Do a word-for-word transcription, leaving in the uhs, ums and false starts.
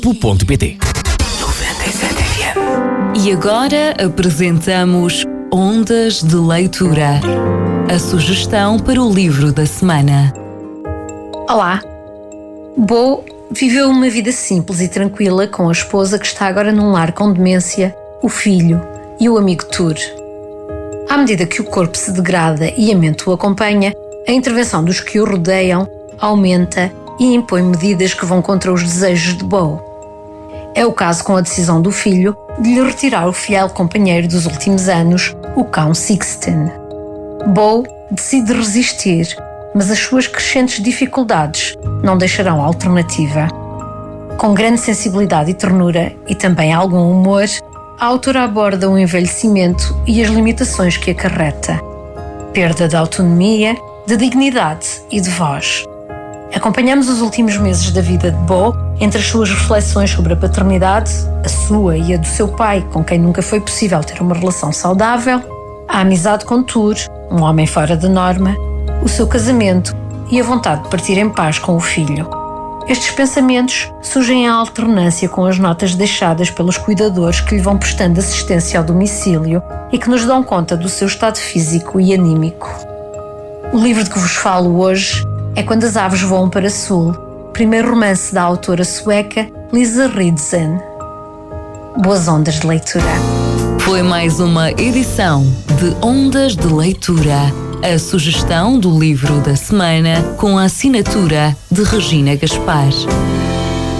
ponto pt. noventa e sete F M. E agora apresentamos Ondas de Leitura, a sugestão para o livro da semana. Olá! Bo viveu uma vida simples e tranquila com a esposa que está agora num lar com demência, o filho e o amigo Tur. À medida que o corpo se degrada e a mente o acompanha, a intervenção dos que o rodeiam aumenta e impõe medidas que vão contra os desejos de Bo. É o caso com a decisão do filho de lhe retirar o fiel companheiro dos últimos anos, o cão Sixten. Bo decide resistir, mas as suas crescentes dificuldades não deixarão alternativa. Com grande sensibilidade e ternura, e também algum humor, a autora aborda o envelhecimento e as limitações que acarreta. Perda de autonomia, de dignidade e de voz. Acompanhamos os últimos meses da vida de Bo entre as suas reflexões sobre a paternidade, a sua e a do seu pai, com quem nunca foi possível ter uma relação saudável, a amizade com Tur, um homem fora da norma, o seu casamento e a vontade de partir em paz com o filho. Estes pensamentos surgem à alternância com as notas deixadas pelos cuidadores que lhe vão prestando assistência ao domicílio e que nos dão conta do seu estado físico e anímico. O livro de que vos falo hoje é Quando as Aves Voam para Sul, primeiro romance da autora sueca Lisa Ridsen. Boas ondas de leitura. Foi mais uma edição de Ondas de Leitura, a sugestão do livro da semana com a assinatura de Regina Gaspar.